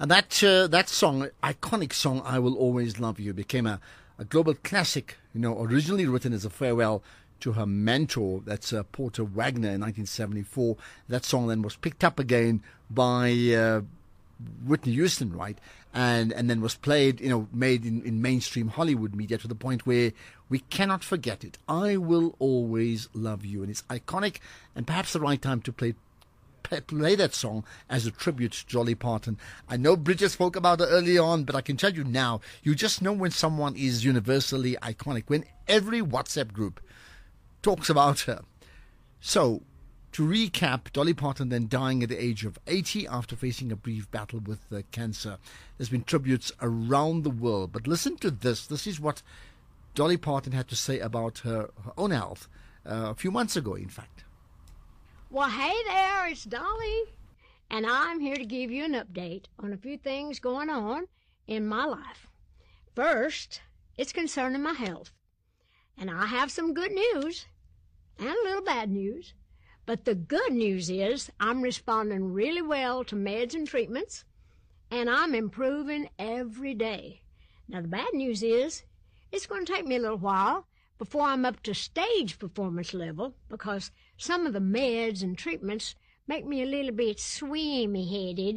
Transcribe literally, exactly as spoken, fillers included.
And that uh, that song, iconic song, I Will Always Love You, became a, a global classic, you know, originally written as a farewell to her mentor, that's uh, Porter Wagner, in nineteen seventy-four. That song then was picked up again by uh, Whitney Houston, right? And and then was played, you know, made in, in mainstream Hollywood media to the point where we cannot forget it. I Will Always Love You. And it's iconic, and perhaps the right time to play play that song as a tribute to Dolly Parton. I know Bridget spoke about it early on, but I can tell you now, you just know when someone is universally iconic, when every WhatsApp group talks about her. So, to recap, Dolly Parton then dying at the age of eighty after facing a brief battle with uh, cancer. There's been tributes around the world, but listen to this. This is what Dolly Parton had to say about her, her own health uh, a few months ago, in fact. Well, hey there, it's Dolly, and I'm here to give you an update on a few things going on in my life. First, it's concerning my health, and I have some good news and a little bad news. But the good news is I'm responding really well to meds and treatments, and I'm improving every day. Now, the bad news is it's going to take me a little while before I'm up to stage performance level, because some of the meds and treatments make me a little bit swimmy-headed